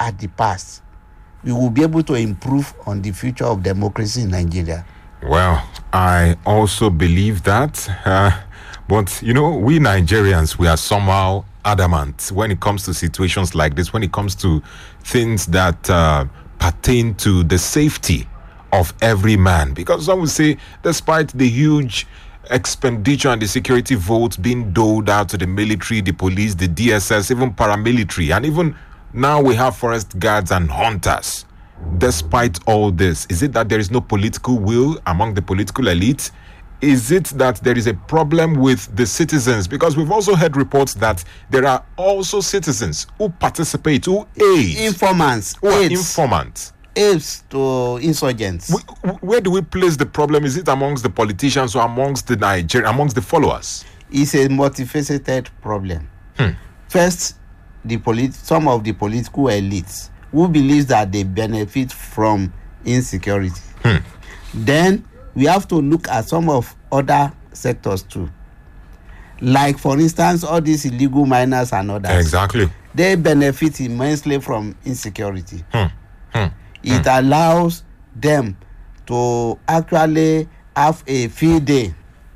at the past, we will be able to improve on the future of democracy in Nigeria. Well, I also believe that. But, we Nigerians, we are somehow adamant when it comes to situations like this, when it comes to things that pertain to the safety of every man. Because some will say, despite the huge expenditure and the security votes being doled out to the military, the police, the DSS, even paramilitary, and even now we have forest guards and hunters. Despite all this, is it that there is no political will among the political elite? Is it that there is a problem with the citizens? Because we've also heard reports that there are also citizens who participate, who aid. Informants. Aids to insurgents. Where do we place the problem? Is it amongst the politicians or amongst the followers? It's a multifaceted problem. First, some of the political elites who believes that they benefit from insecurity. Then we have to look at some of other sectors too. Like, for instance, all these illegal miners and others. Exactly. They benefit immensely from insecurity. It allows them to actually have a field day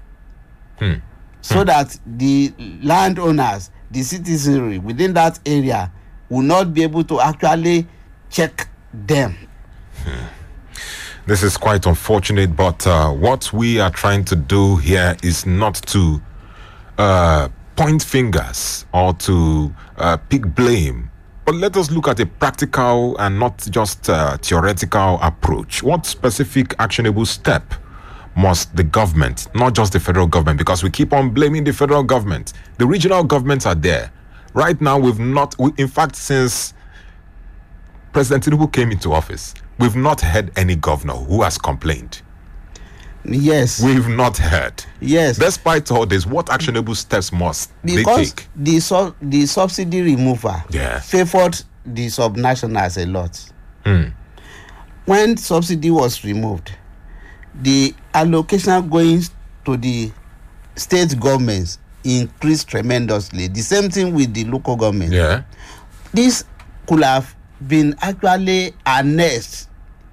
so that the landowners, the citizenry within that area will not be able to actually check them. This is quite unfortunate, but what we are trying to do here is not to point fingers or to pick blame, but let us look at a practical and not just theoretical approach. What specific actionable step must the government, not just the federal government, because we keep on blaming the federal government, the regional governments are there. Right now, in fact, since President Tinubu came into office, we've not heard any governor who has complained. Yes. We've not heard. Yes. Despite all this, what actionable steps must they take? Because the subsidy remover favored the subnationals a lot. When subsidy was removed, the allocation going to the state governments increased tremendously. The same thing with the local government. Yeah. This could have been actually harnessed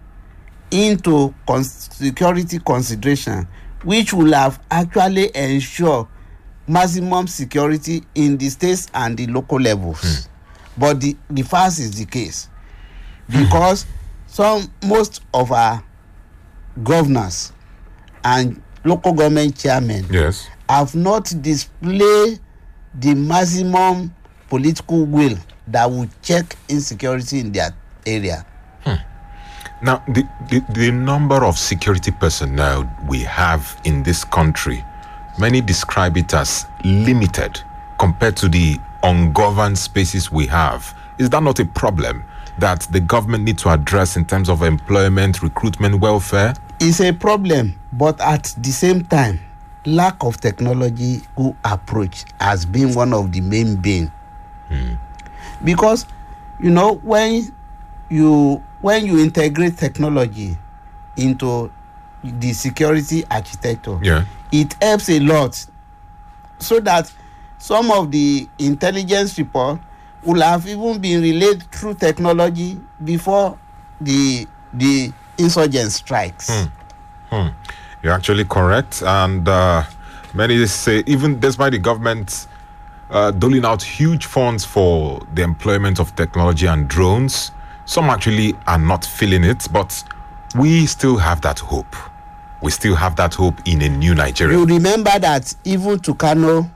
into security consideration, which will have actually ensured maximum security in the states and the local levels. But the first is the case, because most of our governors and local government chairmen have not displayed the maximum political will that will check insecurity in their area. Now, the number of security personnel we have in this country, many describe it as limited compared to the ungoverned spaces we have. Is that not a problem that the government needs to address in terms of employment, recruitment, welfare? It's a problem, but at the same time, lack of technological approach has been one of the main bane. Because, when you integrate technology into the security architecture, it helps a lot, so that some of the intelligence report will have even been relayed through technology before the insurgent strikes. You're actually correct, and many say even despite the government doling out huge funds for the employment of technology and drones, some actually are not feeling it, but we still have that hope. We still have that hope in a new Nigeria. You remember that even Tucano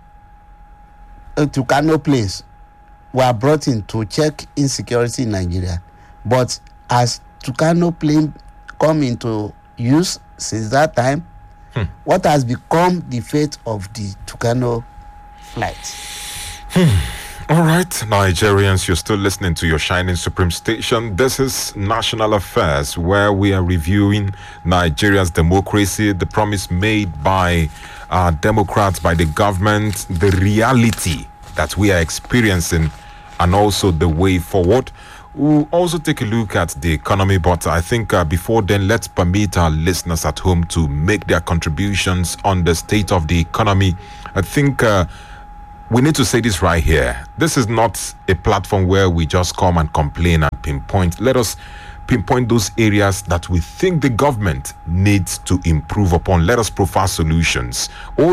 planes were brought in to check insecurity in Nigeria, but as Tucano plane come into use since that time, what has become the fate of the Tucano flight? All right, Nigerians, you're still listening to your Shining Supreme station. This is National Affairs, where we are reviewing Nigeria's democracy, the promise made by Democrats, by the government, the reality that we are experiencing, and also the way forward. We'll also take a look at the economy, but I think before then, let's permit our listeners at home to make their contributions on the state of the economy. I think we need to say this right here. This is not a platform where we just come and complain and pinpoint. Let us pinpoint those areas that we think the government needs to improve upon. Let us profile solutions.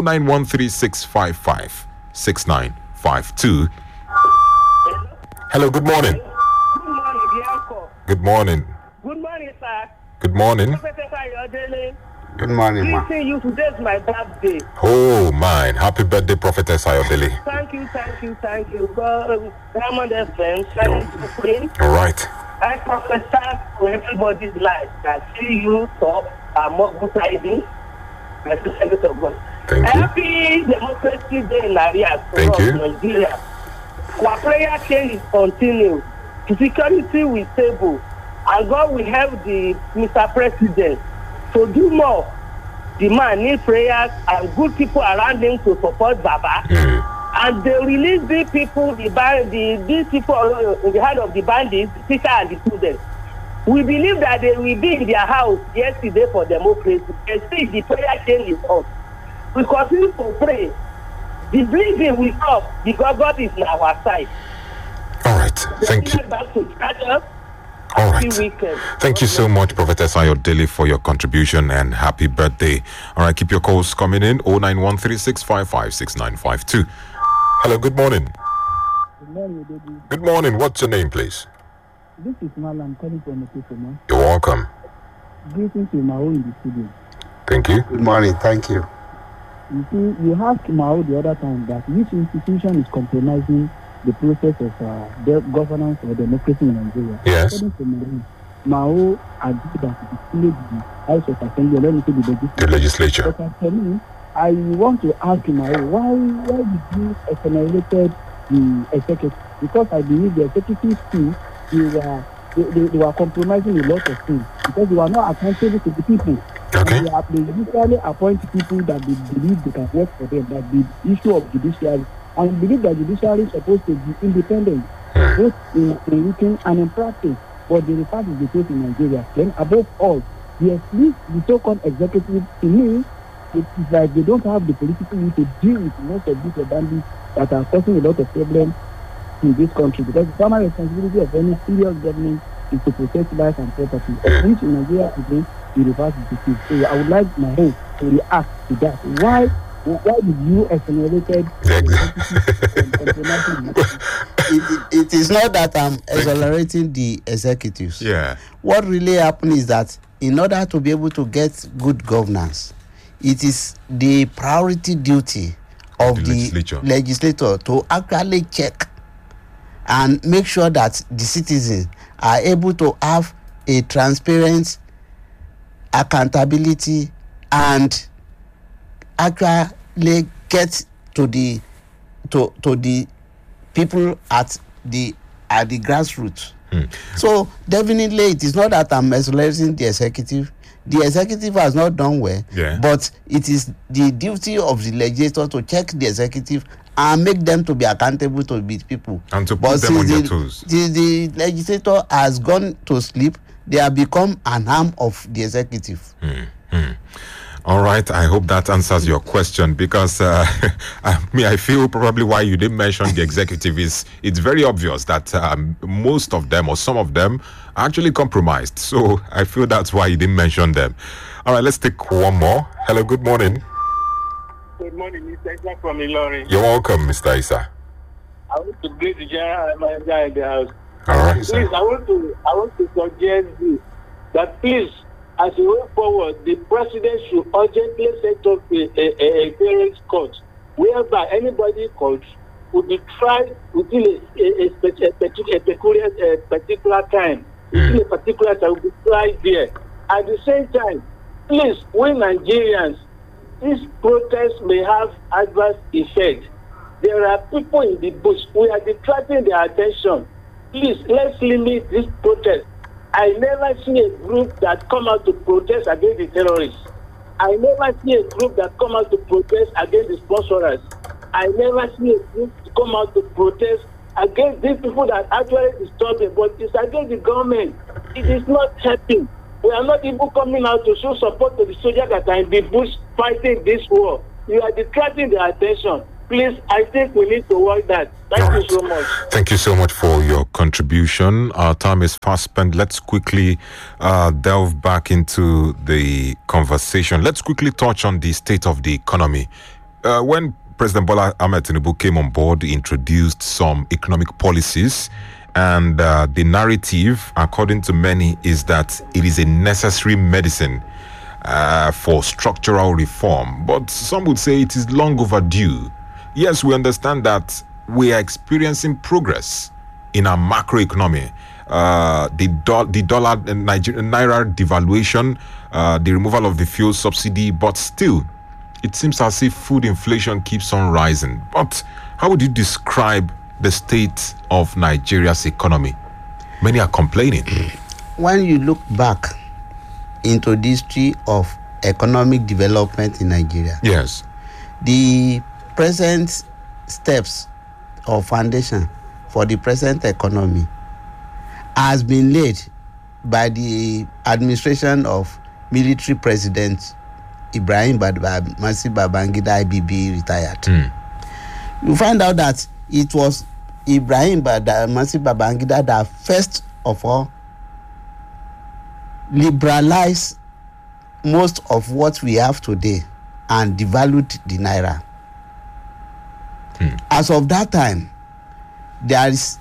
09136556952. Hello, good morning. Good morning, Bianco. Good morning. Good morning, sir. Good morning. Professor Ayodele. Good morning, ma. Greeting you. Today is my birthday. Oh, mine. Happy birthday, Prophetess Ayodele. Thank you. Diamond FM, shining supreme. All right. I prophesy to everybody's life that see you talk are more good tidings. Thank you. Happy Democracy Day in Nigeria. Thank you. Nigeria. Our prayer chain is continued. The security will stable. And God will help the Mr. President to do more. The man needs prayers and good people around him to support Baba. And they release these people, these people in the hand of the bandits, the teacher and the students. We believe that they will be in their house yesterday for democracy. And see, the prayer chain is up. We continue to pray. The bleeding will stop because God is on our side. All right. Thank you. Back to China. All right. Thank you so much, Prophetess Ayodele, for your contribution and happy birthday. All right, keep your calls coming in. 09136556952. Hello, good morning. Good morning, baby. Good morning. What's your name, please? This is Malam calling from Okefoma. You're welcome. Greetings to Mao in the studio. Thank you. Good morning. Thank you. You see, you asked Mao the other time that which institution is compromising the process of governance or democracy in Nigeria. Yes. According to Mao agreed that it is the House of Assembly, let me say The legislature. But for me, I want to ask Mao, why did you exonerated the executive? Because I believe the executive too, they were compromising a lot of things because they were not accountable to the people. Okay. They usually appoint people that they believe they can work for them, that the issue of judiciary. And we believe that judiciary is supposed to be independent, both in written and in practice. But the fact is the case in Nigeria. Then above all, the so-called executive, to me, it is like they don't have the political will to deal with most of these bandits that are causing a lot of problems in this country. Because the primary responsibility of any serious government is to protect life and property, of which in Nigeria today, the reverse is the case. So I would like my host to react to that. Why did you exonerated It is not that I'm exonerating the executives. Yeah. What really happened is that in order to be able to get good governance, it is the priority duty of the legislator to actually check and make sure that the citizens are able to have a transparent accountability and actually get to the people at the grassroots. So definitely it is not that I'm exonerating the executive. The executive has not done well, but it is the duty of the legislator to check the executive and make them to be accountable to the people. And to put them on their toes. The legislator has gone to sleep, they have become an arm of the executive. All right, I hope that answers your question because I feel probably why you didn't mention the executive is it's very obvious that most of them or some of them are actually compromised. So I feel that's why you didn't mention them. All right, let's take one more. Hello, good morning. Good morning, Mr. Isa from Ilorin. You're welcome, Mr. Isa. I want to greet the general manager in the house. All right, please, sir. I want to suggest this, that please, as we move forward, the president should urgently set up a parents' court whereby anybody caught would be tried within a particular time. Within a particular time, will be tried there. At the same time, please, we Nigerians, this protest may have adverse effect. There are people in the bush. We are distracting their attention. Please, let's limit this protest. I never see a group that come out to protest against the terrorists. I never see a group that come out to protest against the sponsors. I never see a group to come out to protest against these people that actually disturb it, but it's against the government. It is not helping. We are not even coming out to show support to the soldiers that are in the bush fighting this war. You are distracting their attention. Please, I think we need to work that. Thank you so much. Thank you so much for your contribution. Our time is fast spent. Let's quickly delve back into the conversation. Let's quickly touch on the state of the economy. When President Bola Ahmed Tinubu came on board, he introduced some economic policies, and the narrative, according to many, is that it is a necessary medicine for structural reform. But some would say it is long overdue. Yes, we understand that we are experiencing progress in our macroeconomy. The dollar and naira devaluation, the removal of the fuel subsidy, but still, it seems as if food inflation keeps on rising. But how would you describe the state of Nigeria's economy? Many are complaining. When you look back into the history of economic development in Nigeria, Yes. the present steps or foundation for the present economy has been laid by the administration of military president Ibrahim Badmasi Babangida IBB retired. You find out that it was Ibrahim Badmasi Babangida that first of all liberalized most of what we have today and devalued the naira. As of that time, there is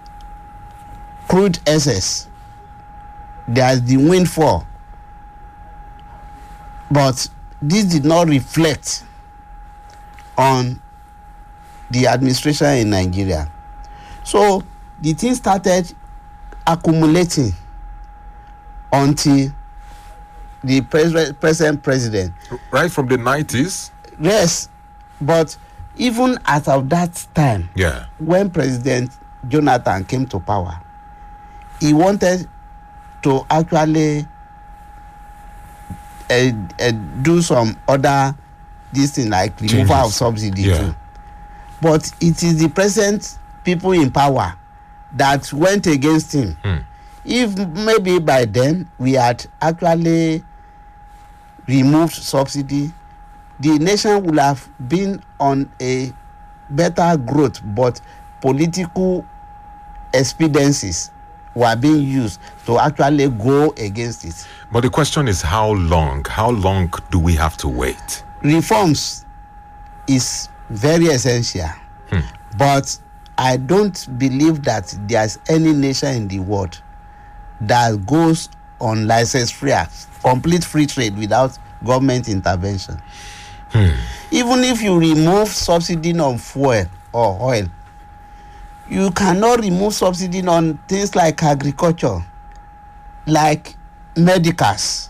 crude excess, there is the windfall, but this did not reflect on the administration in Nigeria. So the thing started accumulating until the present president. Right from the 90s? Yes, but even as of that time, Yeah. when President Jonathan came to power, he wanted to actually do some other this thing like removal of subsidy too. But it is the present people in power that went against him. If maybe by then we had actually removed subsidy, the nation would have been on a better growth, but political expediencies were being used to actually go against it. But the question is how long? How long do we have to wait? Reforms is very essential, but I don't believe that there's any nation in the world that goes on license-free, complete free trade without government intervention. Even if you remove subsidy on fuel or oil, you cannot remove subsidy on things like agriculture, like medicals.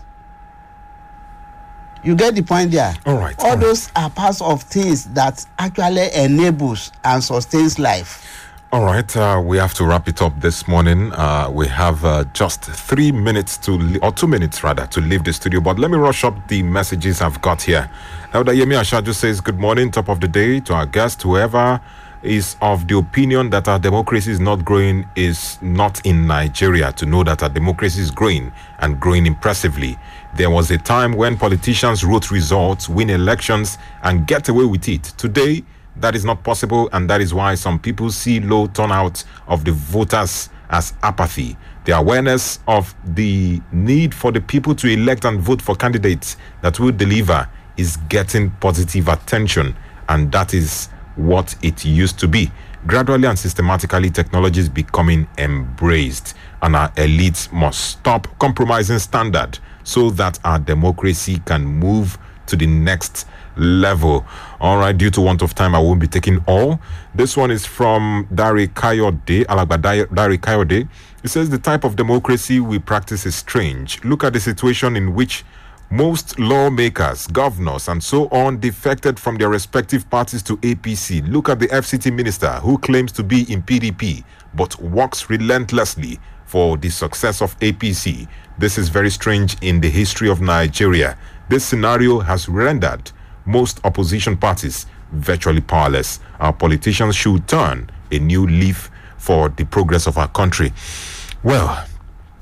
You get the point there? All right. All those are parts of things that actually enables and sustains life. All right, we have to wrap it up this morning. We have just 3 minutes or 2 minutes rather, to leave the studio. But let me rush up the messages I've got here. Elder Yemi Ashaju says, good morning, top of the day to our guest. Whoever is of the opinion that our democracy is not growing is not in Nigeria to know that our democracy is growing and growing impressively. There was a time when politicians wrote results, win elections, and get away with it. Today, that is not possible, and that is why some people see low turnout of the voters as apathy. The awareness of the need for the people to elect and vote for candidates that will deliver is getting positive attention, and that is what it used to be. Gradually and systematically, technology is becoming embraced, and our elites must stop compromising standard so that our democracy can move to the next level. All right, due to want of time, I won't be taking all. This one is from Dari Kayode, Dari Kayode. It says the type of democracy we practice is strange. Look at the situation in which most lawmakers, governors, and so on defected from their respective parties to APC. Look at the FCT minister who claims to be in PDP but works relentlessly for the success of APC. This is very strange in the history of Nigeria. This scenario has rendered most opposition parties virtually powerless. Our politicians should turn a new leaf for the progress of our country. Well, at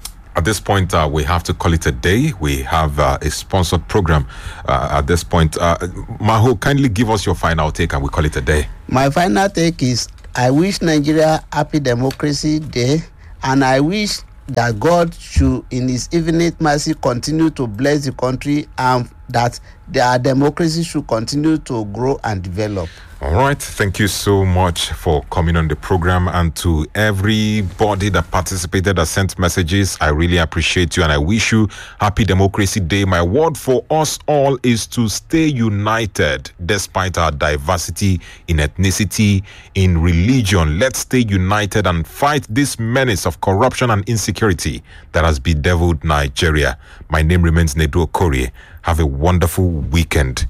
this point, we have to call it a day. We have a sponsored program at this point. Maho, kindly give us your final take and we call it a day. My final take is I wish Nigeria Happy Democracy Day, and I wish that God should, in His infinite mercy, continue to bless the country, and that their democracy should continue to grow and develop. All right. Thank you so much for coming on the program, and to everybody that participated, that sent messages. I really appreciate you, and I wish you Happy Democracy Day. My word for us all is to stay united despite our diversity in ethnicity, in religion. Let's stay united and fight this menace of corruption and insecurity that has bedeviled Nigeria. My name remains Nedu Okorie. Have a wonderful weekend.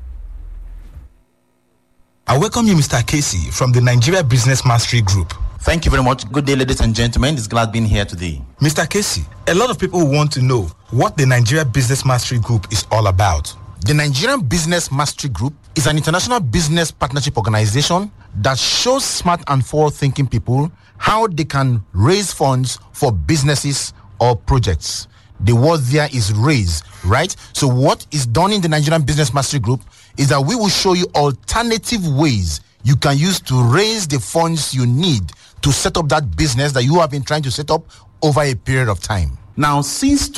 I welcome you, Mr. Casey, from the Nigeria Business Mastery Group. Thank you very much. Good day, ladies and gentlemen. It's glad being here today. Mr. Casey, a lot of people want to know what the Nigeria Business Mastery Group is all about. The Nigerian Business Mastery Group is an international business partnership organization that shows smart and forward-thinking people how they can raise funds for businesses or projects. The word there is raise, right? So what is done in the Nigerian Business Mastery Group is that we will show you alternative ways you can use to raise the funds you need to set up that business that you have been trying to set up over a period of time. Now, since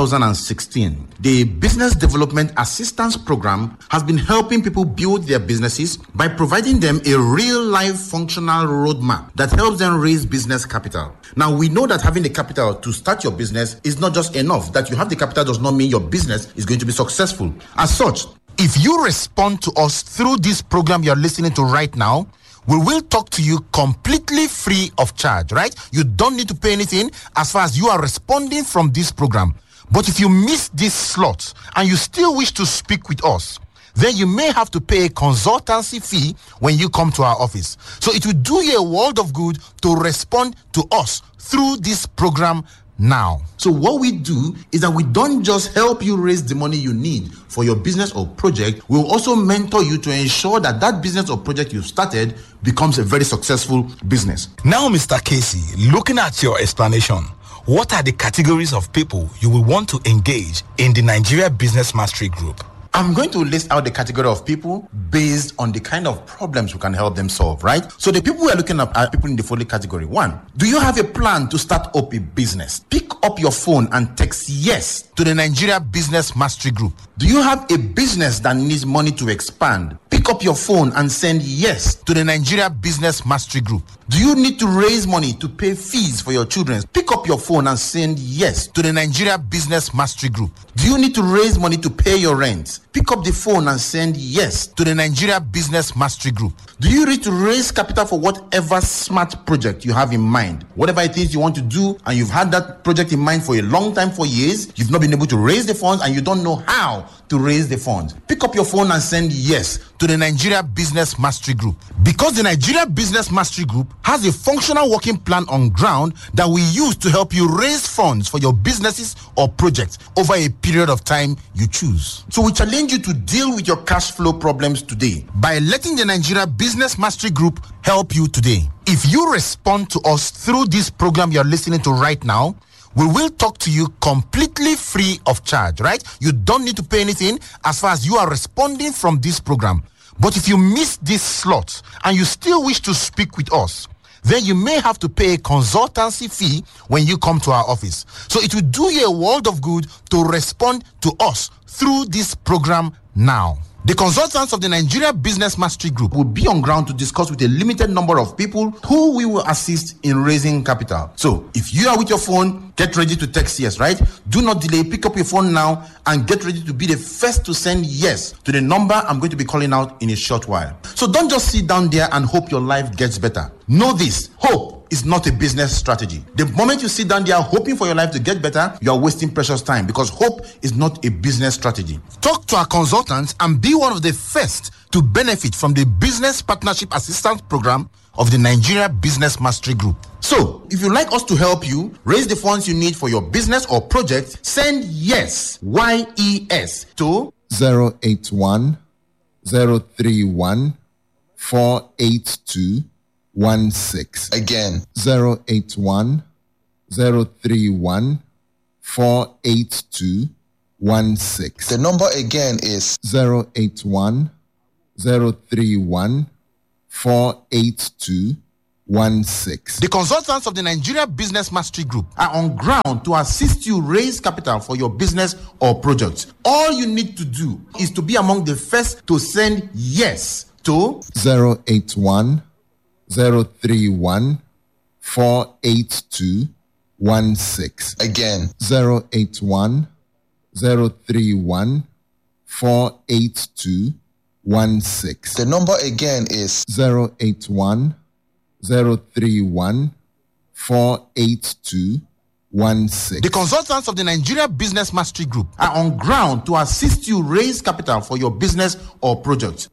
2016, the Business Development Assistance Program has been helping people build their businesses by providing them a real-life functional roadmap that helps them raise business capital. Now, we know that having the capital to start your business is not just enough. That you have the capital does not mean your business is going to be successful. As such, if you respond to us through this program you're listening to right now, we will talk to you completely free of charge, right? You don't need to pay anything as far as you are responding from this program. But if you miss this slot and you still wish to speak with us, then you may have to pay a consultancy fee when you come to our office. So it will do you a world of good to respond to us through this program now. So what we do is that we don't just help you raise the money you need for your business or project. We'll also mentor you to ensure that that business or project you've started becomes a very successful business. Now, Mr. Casey, looking at your explanation, what are the categories of people you will want to engage in the Nigeria Business Mastery Group? I'm going to list out the category of people based on the kind of problems we can help them solve, right? So the people we are looking at are people in the following category. 1, do you have a plan to start up a business? Pick up your phone and text yes to the Nigeria Business Mastery Group. Do you have a business that needs money to expand? Pick up your phone and send yes to the Nigeria Business Mastery Group. Do you need to raise money to pay fees for your children? Pick up your phone and send yes to the Nigeria Business Mastery Group. Do you need to raise money to pay your rent? Pick up the phone and send yes to the Nigeria Business Mastery Group. Do you need to raise capital for whatever smart project you have in mind? Whatever it is you want to do, and you've had that project in mind for a long time, for years, you've not been able to raise the funds and you don't know how to raise the funds. Pick up your phone and send yes to the Nigeria Business Mastery Group. Because the Nigeria Business Mastery Group has a functional working plan on ground that we use to help you raise funds for your businesses or projects over a period of time you choose. So we challenge you to deal with your cash flow problems today by letting the Nigeria Business Mastery Group help you today. If you respond to us through this program you're listening to right now, we will talk to you completely free of charge, right? You don't need to pay anything as far as you are responding from this program. But if you miss this slot and you still wish to speak with us, then you may have to pay a consultancy fee when you come to our office. So it will do you a world of good to respond to us through this program now. The consultants of the Nigeria Business Mastery Group will be on ground to discuss with a limited number of people who we will assist in raising capital. So if you are with your phone, get ready to text yes, right? Do not delay. Pick up your phone now and get ready to be the first to send yes to the number I'm going to be calling out in a short while. So don't just sit down there and hope your life gets better. Know this: hope is not a business strategy. The moment you sit down there hoping for your life to get better, you are wasting precious time, because hope is not a business strategy. Talk to our consultants and be one of the first to benefit from the Business Partnership Assistance Program of the Nigeria Business Mastery Group. So, if you'd like us to help you raise the funds you need for your business or project, send yes, YES, to 081 031 482 16. Again, 081 031 48216. The number again is 081 031 48216. The consultants of the Nigeria Business Mastery Group are on ground to assist you raise capital for your business or project. All you need to do is to be among the first to send yes to 081 031 48216. again 081 031 48216. the number again is 081 031 48216. The consultants of the Nigeria Business Mastery Group are on ground to assist you raise capital for your business or project.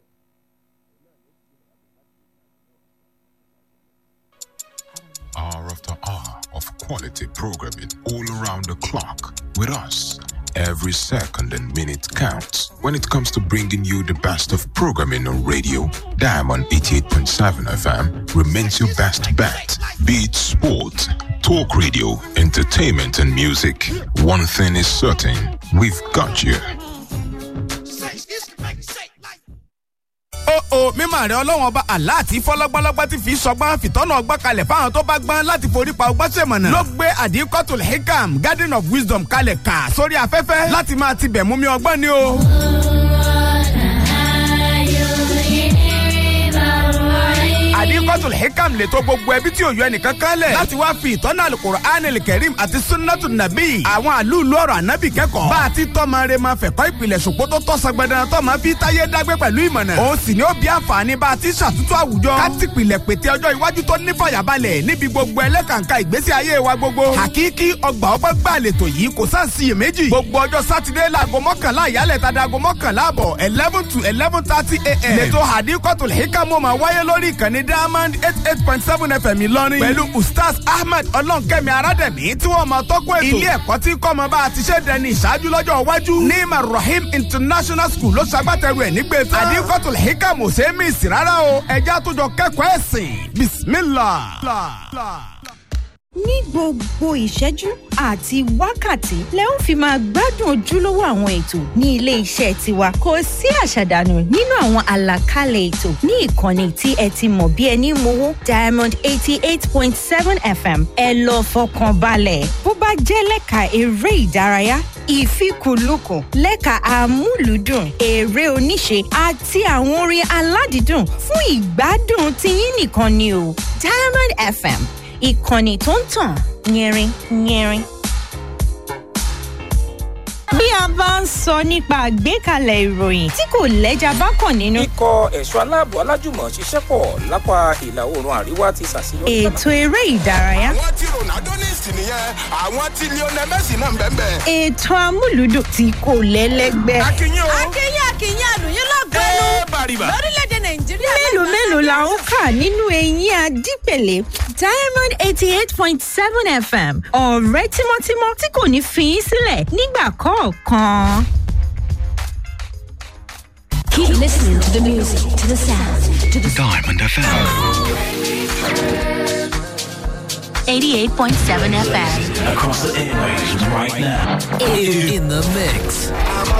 Hour after hour of quality programming all around the clock with us. Every second and minute counts when it comes to bringing you the best of programming on radio. Diamond 88.7 FM remains your best bet. Be it sport, talk radio, entertainment and music. One thing is certain, we've got you. mímọ̀ rẹ̀ ọlọ́wọ́n ọba aláàtí fọlọ́gbọ́lọ́gbọ́ ti fi sọgbọ́n fìtọ́nà ọgbọ́n kalẹ̀ fáwọn tó bá gbọ́n láti forí pa ọgbọ́n sèmọ̀nà. ló gbé àdínkọ́tòlù hikam garden of wisdom kalẹ̀ kà sórí afẹ́fẹ́ láti máa tibẹ̀ mú mi ọgbọ́n ni o. àdínkọ́tòlù hikam lè tó gbogbo ẹbí tí ò yọ ẹnìkan kálẹ̀ láti wá fi ìtọ́nà Al-Qur'an al-Karim àti sunnatu nabi àwọn àlùlù ọ̀rọ̀ ànábì kẹ́kọ̀ọ́ bá a ti tọ́mọ rẹ̀ máa fẹ̀kọ́ ìpìlẹ̀ ṣòpó tó tọ́ sọgbẹ́dán tọ́mọ fi táyé dágbé pẹ̀lú ìmọ̀nà òun sì ni ó bí àǹfààní bá a ti ṣàtúntò àwùjọ ká ti pìlẹ̀ pété ọjọ́ iwájú tó ní fàyàbalẹ̀ níbi gbogbo ẹlẹ́kàǹkà ìgbésí ayé wa gbogbo hakiki ọgbà ọgbà gbà lètò yìí kò sáà sí iyèméjì gbogbo ọjọ́ sátidé láago mọ́kànlá ìyálẹ̀ tàdá aago mọ́kànlá àbọ̀ 11 to 11:30 a.m. lẹ́tọ̀ àdínkọ́tòlù hikam máa wáyé lórí ìkànnì Diamond 88.7 FM Ìlọrin pẹ̀lú Ustaz Ahmed Ọlọ́nkẹ́mi Arádẹ̀mí tí wọ́n máa tọ́kùn ètò ilé ẹ̀kọ́ tí kọ́mọ bá a ti ṣe dẹni ìṣáájú lọ́jọ́ iwájú ní Marahim International School ló ṣagbátẹrù ẹ̀ nígbè tán àdínkọ́tòlù hikam ò ṣe é mí ìsì rárá o ẹja tó jọ kẹ́kọ̀ọ́ ẹ̀sìn bismillah. ní gbogbo ìṣẹ́jú àti wákàtí lẹ ó fi máa gbádùn ojúlówó àwọn ètò ní ilé iṣẹ́ tiwa kò sí àṣàdànù nínú àwọn àlàkalẹ̀ ètò ní ìkànnì tí ẹ ti mọ̀ bí ẹni mowó Diamond 88.7 FM ẹ lọ fọkàn balẹ̀ bó bá jẹ́ lẹ́ka eré ìdárayá ìfikùnlukùn lẹ́ka amúlùúdùn eré oníṣe àti àwọn orin aládìídùn fún ìgbádùn tiyín nìkan ni o Diamond FM ìkànnì tó ń tàn yẹrin yẹrin. bí a bá ń sọ nípa àgbékalẹ̀ ìròyìn tí kò lẹ́jà bá kàn nínú. ikọ̀ ẹ̀ṣọ́ aláàbò alájùmọ̀ ṣiṣẹ́ pọ̀ lápá ìlà oòrùn àríwá ti ṣàṣeyọrí. ètò eré ìdárayá. àwọn tí Ronaldo ní ìsìn nìyẹn àwọn tí Lionel Messi náà ń bẹ́ẹ̀ bẹ́ẹ̀. ètò amúlùúdùn tí kò lẹ́lẹ́gbẹ́. akínyìn o. akínyìn àlùyìn lọ́gọ́nù lórílẹ̀‐èdè Nàìjíríà. mélòó la ń kà nínú eyín adípèlé Diamond 88.7 FM ọ̀rẹ́ tímọ́tímọ́ tí kò ní fi í sílẹ̀ nígbà kọ̀ọ̀kan. Keep listening to the music, to the sound, to the Diamond FM 88.7 FM across the airwaves right now. In the mix.